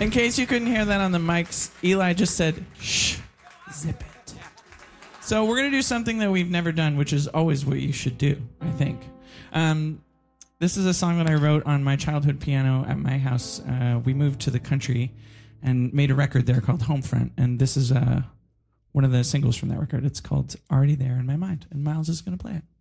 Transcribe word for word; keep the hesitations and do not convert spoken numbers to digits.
In case you couldn't hear that on the mics, Eli just said, shh, zip it. So we're going to do something that we've never done, which is always what you should do, I think. Um, this is a song that I wrote on my childhood piano at my house. Uh, we moved to the country and made a record there called Homefront. And this is uh, one of the singles from that record. It's called Already There in My Mind. And Miles is going to play it.